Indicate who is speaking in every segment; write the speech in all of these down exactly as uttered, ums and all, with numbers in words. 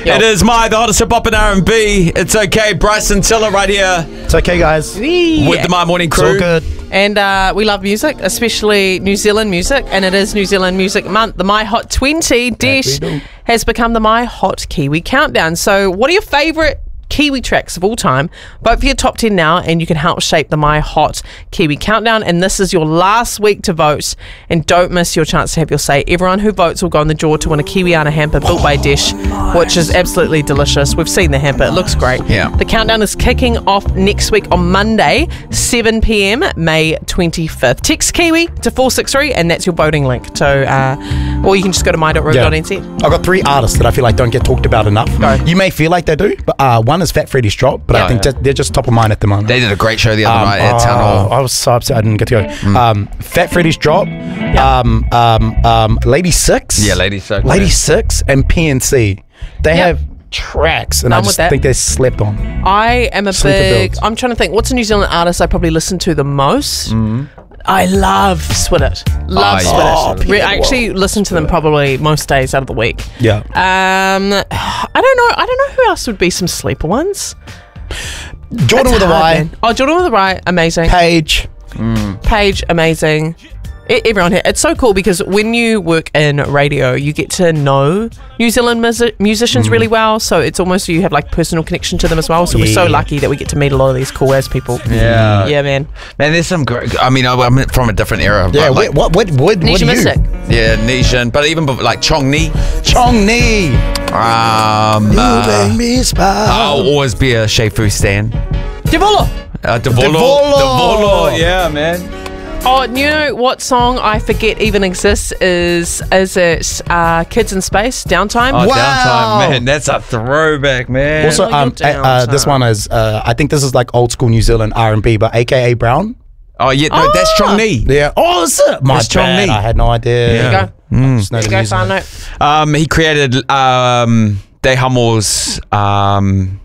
Speaker 1: It is my, the hottest hip hop and R and B. It's okay. Bryson Tiller right here.
Speaker 2: It's okay, guys.
Speaker 3: Yeah.
Speaker 1: With the My Morning
Speaker 2: It's
Speaker 1: crew.
Speaker 2: all good.
Speaker 3: And uh, we love music, especially New Zealand music, and it is New Zealand Music Month. The My Hot twenty Dish
Speaker 2: do.
Speaker 3: has become the My Hot Kiwi Countdown. So what are your favourite Kiwi tracks of all time? Vote for your top ten now and you can help shape the My Hot Kiwi Countdown, and this is your last week to vote, and don't miss your chance to have your say. Everyone who votes will go in the draw to win a Kiwiana hamper built by Dish, which is absolutely delicious. We've seen the hamper, it looks great.
Speaker 1: Yeah.
Speaker 3: The countdown is kicking off next week on Monday, seven p.m, May twenty-fifth. Text Kiwi to four six three and that's your voting link. So, uh, or you can just go to my dot ru dot n z.
Speaker 2: I've got three artists that I feel like don't get talked about enough.
Speaker 3: Go.
Speaker 2: You may feel like they do, but uh, one is Fat Freddy's Drop, but
Speaker 1: Oh,
Speaker 2: I think
Speaker 1: yeah.
Speaker 2: just, they're just top of mind at the moment.
Speaker 1: They did a great show the other
Speaker 2: Um,
Speaker 1: night at Town
Speaker 2: oh,
Speaker 1: Hall.
Speaker 2: I was so upset I didn't get to go.
Speaker 1: Mm.
Speaker 2: Um, Fat Freddy's Drop, um, um, um, Lady Six,
Speaker 1: Yeah, Lady Six.
Speaker 2: Lady Six, and P N C. They
Speaker 3: Yep.
Speaker 2: have tracks, and
Speaker 3: Done
Speaker 2: I
Speaker 3: with
Speaker 2: just
Speaker 3: that.
Speaker 2: think they're slept on.
Speaker 3: I am a
Speaker 2: Sleeper
Speaker 3: big,
Speaker 2: builds.
Speaker 3: I'm trying to think, what's a New Zealand artist I probably listen to the most?
Speaker 2: Mm-hmm.
Speaker 3: I love Swit It. Love
Speaker 1: Oh,
Speaker 3: Swit
Speaker 1: yeah.
Speaker 3: It.
Speaker 2: Oh,
Speaker 3: Re- I actually listen to them probably most days out of the week.
Speaker 2: Yeah.
Speaker 3: Um, I don't know. I don't know who else would be some sleeper ones.
Speaker 2: Jordan with a
Speaker 3: Hard,
Speaker 2: Y,
Speaker 3: man. Oh, Jordan with a Y, amazing.
Speaker 2: Paige.
Speaker 3: Paige, amazing. E- Everyone here. It's so cool because when you work in radio, you get to know New Zealand mus- musicians really well. So it's almost you have like personal connection to them as well. So we're so
Speaker 2: Yeah.
Speaker 3: lucky that we get to meet a lot of these cool ass people.
Speaker 1: Yeah.
Speaker 3: Yeah, man.
Speaker 1: Man, there's some great. I mean, I- I'm from a different era.
Speaker 2: Yeah,
Speaker 1: but like,
Speaker 2: what, what, what, what, what
Speaker 3: Nisha
Speaker 2: do you?
Speaker 3: Mystic.
Speaker 1: yeah, Nishan, but even bef- like Chong Ni.
Speaker 2: Chong Ni.
Speaker 1: Um,
Speaker 2: You
Speaker 1: uh,
Speaker 2: make me smile.
Speaker 1: I'll always be a Shea Fu stan.
Speaker 3: Devolo.
Speaker 1: Uh, Devolo.
Speaker 2: Devolo.
Speaker 1: Devolo. Yeah, man.
Speaker 3: Oh, you know what song I forget even exists is is it uh, Kids in Space, Downtime?
Speaker 1: Oh,
Speaker 2: Wow.
Speaker 1: Downtime, man. That's a throwback, man.
Speaker 2: Also,
Speaker 3: Oh,
Speaker 2: um,
Speaker 3: you're
Speaker 2: uh, uh, this
Speaker 3: down,
Speaker 2: one is, uh, I think this is like old school New Zealand R and B, but A K A Brown.
Speaker 1: oh, yeah, no, that's
Speaker 3: Ah.
Speaker 1: Chong Ni.
Speaker 2: Yeah. Oh, is it? My
Speaker 1: That's Chong
Speaker 2: bad.
Speaker 1: Ni.
Speaker 2: I had no idea.
Speaker 1: There you
Speaker 3: go.
Speaker 2: I just know
Speaker 3: There
Speaker 2: the
Speaker 3: you go,
Speaker 2: music.
Speaker 3: far note.
Speaker 1: Um, he created um, Day Hummel's. Um,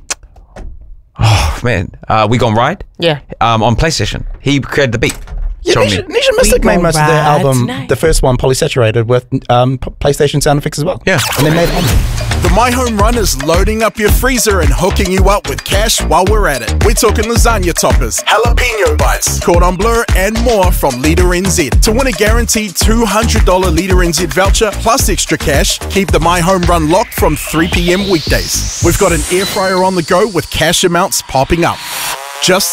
Speaker 1: oh man, uh, We Gon' Ride.
Speaker 3: Yeah.
Speaker 1: Um, on PlayStation, he created the beat.
Speaker 2: Yeah,
Speaker 1: Chong Ni.
Speaker 2: Nisha, Nisha Mystic
Speaker 3: We
Speaker 2: made
Speaker 3: gon'
Speaker 2: most of their
Speaker 3: ride
Speaker 2: album,
Speaker 3: tonight.
Speaker 2: the first one, Polysaturated, with um, P- PlayStation sound effects as well.
Speaker 1: Yeah.
Speaker 2: And they made it.
Speaker 4: The My Home Run is loading up your freezer and hooking you up with cash while we're at it. We're talking lasagna toppers, jalapeno bites, cordon bleu, and more from Leader N Z. To win a guaranteed two hundred dollars Leader N Z voucher plus extra cash, keep the My Home Run locked from three p.m. weekdays. We've got an air fryer on the go with cash amounts popping up. Just